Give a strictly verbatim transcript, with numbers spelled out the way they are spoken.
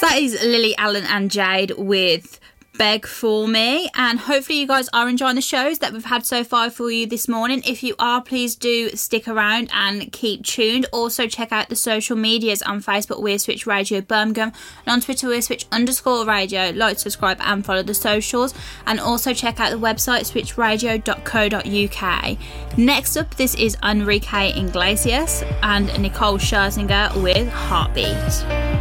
So that is Lily Allen and Jade with Beg For Me, and hopefully you guys are enjoying the shows that we've had so far for you this morning. If you are, please do stick around and keep tuned. Also check out the social medias. On Facebook, We're Switch Radio Birmingham, and on Twitter, We're Switch underscore radio. Like, subscribe and follow the socials, and also check out the website switch radio dot co dot uk. Next up, this is Enrique Iglesias and Nicole Scherzinger with Heartbeat.